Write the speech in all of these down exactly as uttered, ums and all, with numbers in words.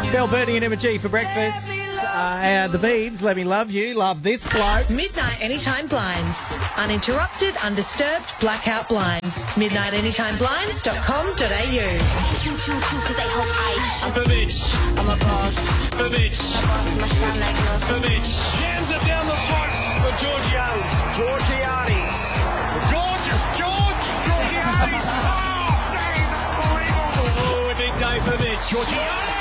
Bell, Bernie and Emma G for breakfast. Uh, and the Beans, Let Me Love You. Love this bloke. Midnight Anytime Blinds. Uninterrupted, undisturbed, blackout blinds. midnight anytime blinds dot com dot a u. I'm a bitch. I'm a boss. I'm a bitch. I'm a boss. My shine like glass. I'm a bitch. Jams it down the front for Giorgio's. Giorgio's. Gorgeous George. Giorgio's. Oh, that is unbelievable. Oh, a big day for Mitch. Giorgio's.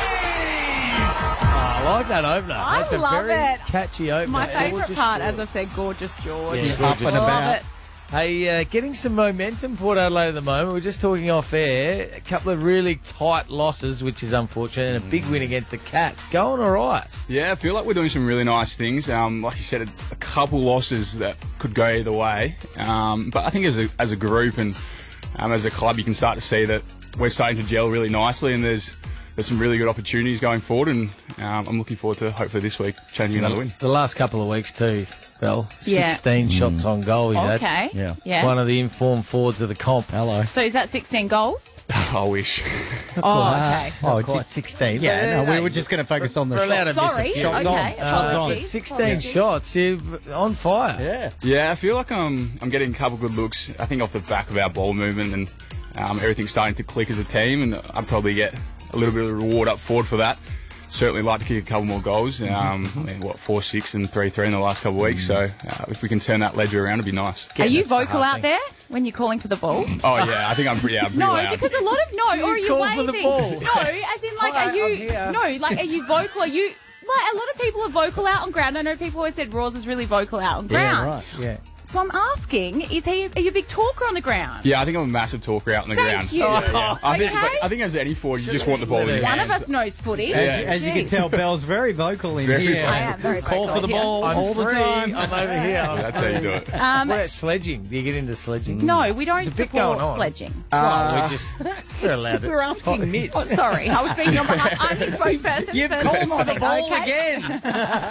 I like that opener. I That's a love very it. catchy opener. My favourite Gorgeous part, George. as I've said, Gorgeous George. Yeah, Up gorgeous and George. about. Love it. Hey, uh, getting some momentum, Port Adelaide at the moment. We're just talking off air. A couple of really tight losses, which is unfortunate, and a big win against the Cats. Going all right. Yeah, I feel like we're doing some really nice things. Um, like you said, a, a couple losses that could go either way. Um, but I think as a, as a group and um, as a club, you can start to see that we're starting to gel really nicely, and there's there's some really good opportunities going forward. And um, I'm looking forward to hopefully this week changing another win. The last couple of weeks too, Bell. Yeah. sixteen shots on goal. He's Okay. had. Yeah. Yeah. One of the informed forwards of the comp. Hello. So is that sixteen goals? I wish. Oh, okay. Oh, quite sixteen. Yeah, no, we Hey, were just going to focus on the we're allowed shots. to miss a Sorry. few. Shots Okay. on. Shots on. Apologies. sixteen Apologies. shots. You're on fire. Yeah. Yeah, I feel like um, I'm getting a couple good looks. I think off the back of our ball movement and um, everything's starting to click as a team, and I'd probably get a little bit of a reward up forward for that. Certainly like to kick a couple more goals. Um, I mean, what, four six and three three in the last couple of weeks. So uh, if we can turn that ledger around, it'd be nice. Are you That's the vocal hard out thing. there when you're calling for the ball? Oh yeah, I think I'm pretty. Yeah, I'm pretty No, loud. because a lot of no, or are you call for waving? the ball? No, as in like, Hi, are you I'm here. no, like, are you vocal? Are you like a lot of people are vocal out on ground? I know people always said Rawls is really vocal out on ground. Yeah, right. Yeah. So I'm asking, is he? Are you a big talker on the ground? Yeah, I think I'm a massive talker out on the Thank ground. you. Yeah, yeah. I, think, Okay. I think as any forward, you just want the ball in your One hands. of us knows footy. As, Yeah. as you can Jeez. tell, Bell's very vocal in Very here. vocal. I am very Call vocal for the here. ball I'm all free. the time. I'm over here. I'm That's how you do it. Um, What about sledging? Do you get into sledging? no, we don't There's a bit support going on. sledging. Oh, we just we're allowed We're to. asking Mitch. Oh, sorry, I was speaking on behalf. I'm his spokesperson. You've for called this for the morning, ball okay? again.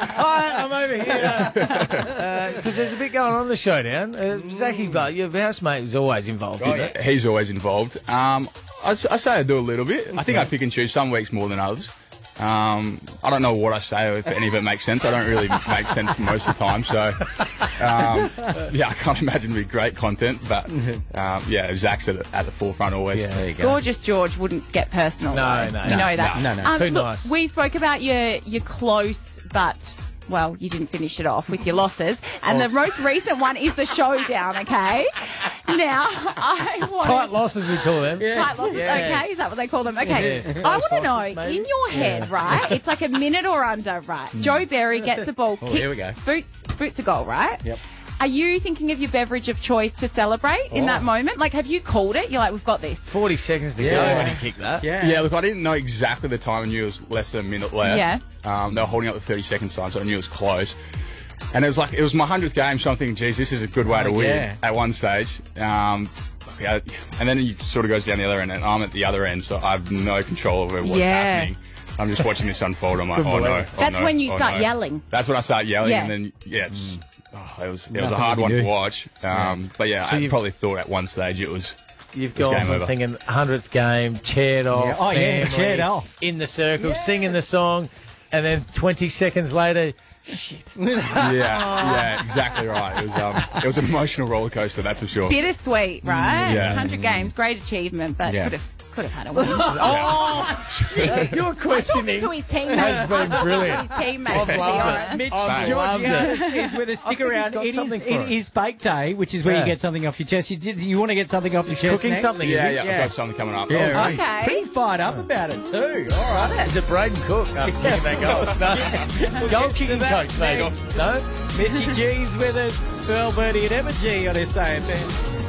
Hi, I'm over here. Because there's a bit going on in the showdown. Uh, Zachy, but your housemate was always involved in it. He's always involved. Um, I, s- I say I do a little bit. I think I pick and choose some weeks more than others. Um, I don't know what I say or if any of it makes sense. I don't really make sense most of the time. So, um, yeah, I can't imagine it'd be great content. But, um, yeah, Zach's at, the- at the forefront always. Yeah, there you go. Gorgeous George wouldn't get personal. No, though. no, you no, know that. no, no, Um, too look, nice. We spoke about your your close, but well, you didn't finish it off with your losses, and the most recent one is the showdown. Okay, now I want Tight losses, we call them. Tight losses, Yes. okay? Is that what they call them? Okay. Yes. I Close want to know, losses, maybe? in your head, right? It's like a minute or under, right? Joe Berry gets the ball, kicks, here we go. boots, boots a goal, right? Yep. Are you thinking of your beverage of choice to celebrate in that moment? Like, have you called it? You're like, we've got this. forty seconds to go Yeah. when he kicked that. Yeah. Yeah, look, I didn't know exactly the time. I knew it was less than a minute left. Yeah. Um, they were holding up the thirty second sign, so I knew it was close. And it was like, it was my hundredth game, so I'm thinking, geez, this is a good way to win yeah. at one stage. Um, yeah, and then it sort of goes down the other end, and I'm at the other end, so I have no control over what's Yeah. happening. I'm just watching this unfold. I'm like, oh no. oh, That's no, when you oh, start no. yelling. That's when I start yelling, Yeah. and then, yeah, it's. Oh, it was it was a Nothing hard you one can to do. watch. Um, But yeah, So I you've- probably thought at one stage it was. You've It was gone game from over. thinking hundredth game, chaired off, Yeah. Oh, yeah, family, chaired off. in the circle, singing the song, and then twenty seconds later, shit. Yeah, yeah, exactly right. It was um, it was an emotional roller coaster, that's for sure. Bittersweet, right? Yeah. one hundred games, great achievement, but Yeah. could have could have had a win. You're questioning. to his teammates. has been I'm talking brilliant. to his teammates, I've to be loved it. honest. Mitch I've loved Georgiadis is with us. Stick think he's around. got It is, something for it us. is bake day, which is where Yeah. you get something off your chest. You, you want to get something off your chest Cooking next? something, Yeah, is yeah, it? I've got something coming up. Yeah, Oh, right. Okay. Pretty fired up about it too. All right. Is it Braden Cook after kicking that goal? No. Goal kicking that coach, maybe. next. No? Mitchy G's with us. Earl, Bernie and Emma G on S A F M.